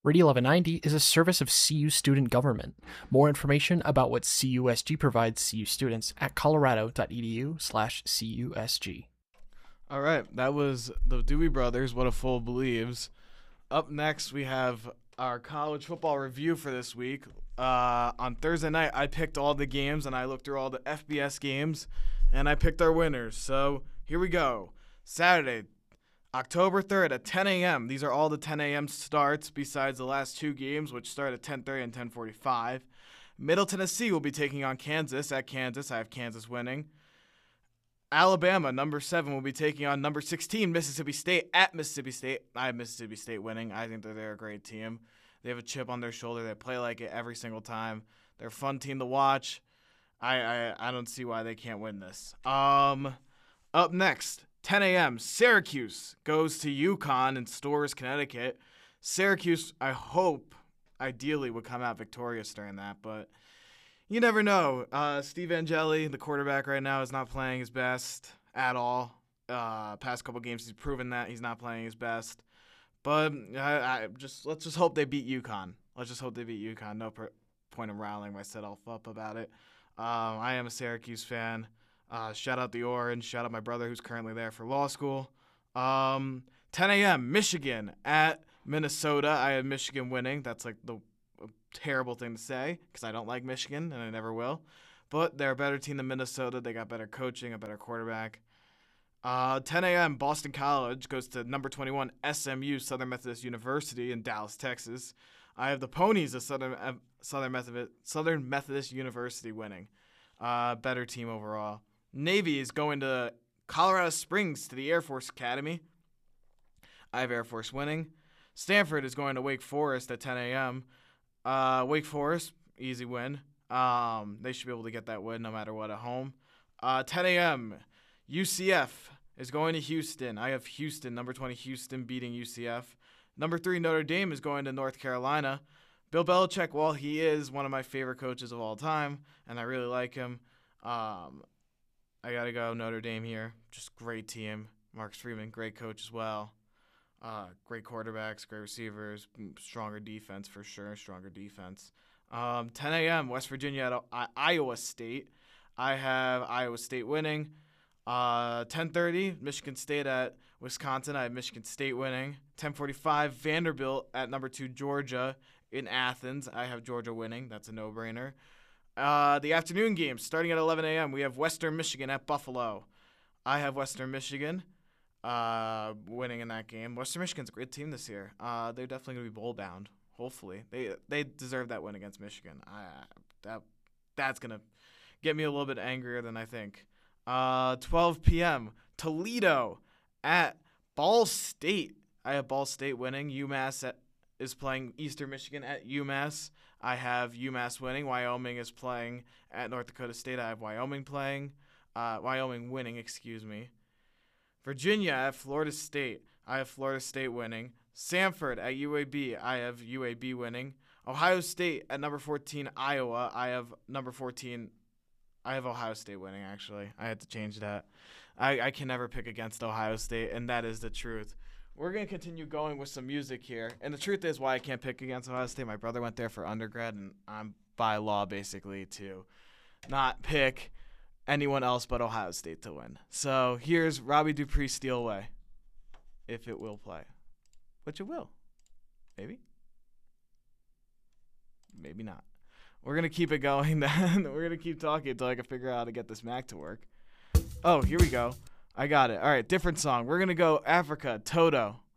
Radio 1190 is a service of CU Student Government. More information about what CUSG provides CU students at colorado.edu/CUSG. All right, that was the Dewey Brothers, What a Fool Believes. Up next, we have our college football review for this week. On Thursday night, I picked all the games, and I looked through all the FBS games, and I picked our winners. So here we go. Saturday, October 3rd at 10 a.m. These are all the 10 a.m. starts besides the last two games, which start at 10:30 and 10:45. Middle Tennessee will be taking on Kansas at Kansas. I have Kansas winning. Alabama, number 7, will be taking on number 16, Mississippi State at Mississippi State. I have Mississippi State winning. I think that they're a great team. They have a chip on their shoulder. They play like it every single time. They're a fun team to watch. I don't see why they can't win this. Up next, 10 a.m., Syracuse goes to UConn in Storrs, Connecticut. Syracuse, I hope, ideally would come out victorious during that, but you never know. Steve Angeli, the quarterback right now, is not playing his best at all. Past couple games, he's proven that he's not playing his best. But let's just hope they beat UConn. Let's just hope they beat UConn. No point in riling myself up about it. I am a Syracuse fan. Shout out the Orange. Shout out my brother who's currently there for law school. 10 a.m., Michigan at Minnesota. I have Michigan winning. That's like the terrible thing to say because I don't like Michigan and I never will. But they're a better team than Minnesota. They got better coaching, a better quarterback. 10 a.m., Boston College goes to number 21, SMU, Southern Methodist University in Dallas, Texas. I have the Ponies of Southern Methodist University winning. Better team overall. Navy is going to Colorado Springs to the Air Force Academy. I have Air Force winning. Stanford is going to Wake Forest at 10 a.m. Wake Forest, easy win. They should be able to get that win no matter what at home. 10 a.m., UCF is going to Houston. I have Houston, number 20 Houston beating UCF. Number 3 Notre Dame is going to North Carolina. Bill Belichick, while he is one of my favorite coaches of all time, and I really like him, I got to go Notre Dame here. Just great team. Marcus Freeman, great coach as well. Great quarterbacks, great receivers, stronger defense for sure, stronger defense. 10 a.m., West Virginia at Iowa State. I have Iowa State winning. 10:30, Michigan State at Wisconsin. I have Michigan State winning. 10:45, Vanderbilt at number 2 Georgia in Athens. I have Georgia winning. That's a no-brainer. The afternoon games starting at 11 a.m. We have Western Michigan at Buffalo. I have Western Michigan winning in that game. Western Michigan's a great team this year. They're definitely going to be bowl bound. Hopefully, they deserve that win against Michigan. That's going to get me a little bit angrier than I think. 12 p.m. Toledo at Ball State. I have Ball State winning. UMass is playing Eastern Michigan at UMass. I have UMass winning. Wyoming is playing at North Dakota State. I have Wyoming winning, excuse me. Virginia at Florida State. I have Florida State winning. Samford at UAB. I have UAB winning. Ohio State at number 14 Iowa. I have Ohio State winning, actually. I had to change that. I can never pick against Ohio State, and that is the truth. We're going to continue going with some music here. And the truth is why I can't pick against Ohio State. My brother went there for undergrad, and I'm by law basically to not pick anyone else but Ohio State to win. So here's Robbie Dupree, Steal Away, if it will play. Which it will. Maybe. Maybe not. We're going to keep it going then. We're going to keep talking until I can figure out how to get this Mac to work. Oh, here we go. I got it. All right, different song. We're going to go Africa, Toto.